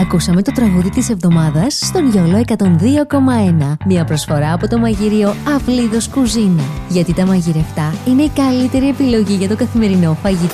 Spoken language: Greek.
Ακούσαμε το τραγούδι της εβδομάδας στον Γιόλο 102,1. Μια προσφορά από το μαγειρίο Αυλίδος Κουζίνα. Γιατί τα μαγειρευτά είναι η καλύτερη επιλογή για το καθημερινό φαγητό.